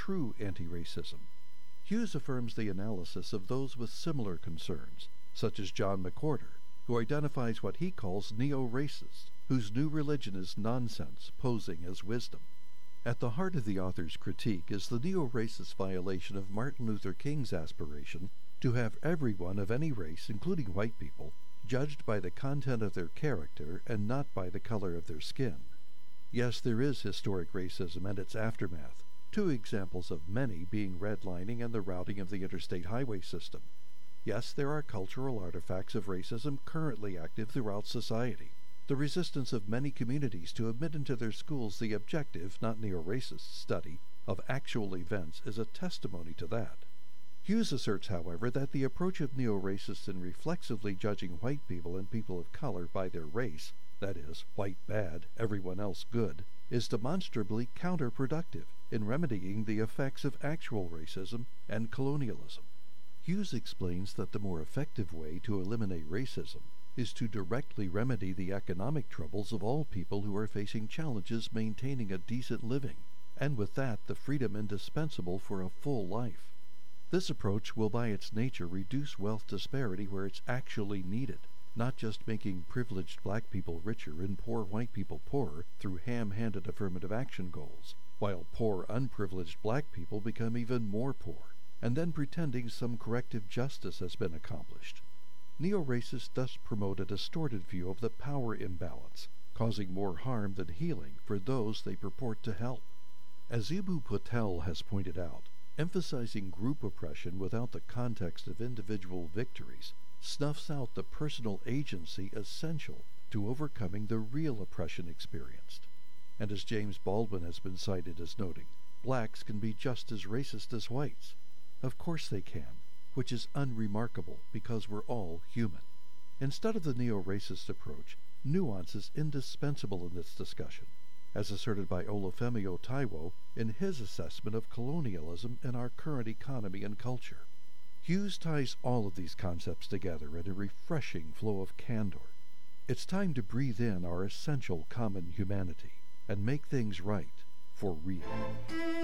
true anti-racism. Hughes affirms the analysis of those with similar concerns, such as John McWhorter, who identifies what he calls neo-racists, whose new religion is nonsense posing as wisdom. At the heart of the author's critique is the neo-racist violation of Martin Luther King's aspiration to have everyone of any race, including white people, judged by the content of their character and not by the color of their skin. Yes, there is historic racism and its aftermath, two examples of many being redlining and the routing of the interstate highway system. Yes, there are cultural artifacts of racism currently active throughout society. The resistance of many communities to admit into their schools the objective, not neo-racist, study of actual events is a testimony to that. Hughes asserts, however, that the approach of neo-racists in reflexively judging white people and people of color by their race, that is, white bad, everyone else good, is demonstrably counterproductive in remedying the effects of actual racism and colonialism. Hughes explains that the more effective way to eliminate racism is to directly remedy the economic troubles of all people who are facing challenges maintaining a decent living, and with that the freedom indispensable for a full life. This approach will by its nature reduce wealth disparity where it's actually needed, not just making privileged black people richer and poor white people poorer through ham-handed affirmative action goals, while poor unprivileged black people become even more poor, and then pretending some corrective justice has been accomplished. Neo-racists thus promote a distorted view of the power imbalance, causing more harm than healing for those they purport to help. As Eboo Patel has pointed out, emphasizing group oppression without the context of individual victories snuffs out the personal agency essential to overcoming the real oppression experienced. And as James Baldwin has been cited as noting, blacks can be just as racist as whites. Of course they can, which is unremarkable because we're all human. Instead of the neo-racist approach, nuance is indispensable in this discussion, as asserted by Olufemi Taiwo in his assessment of colonialism in our current economy and culture. Hughes ties all of these concepts together in a refreshing flow of candor. It's time to breathe in our essential common humanity and make things right for real.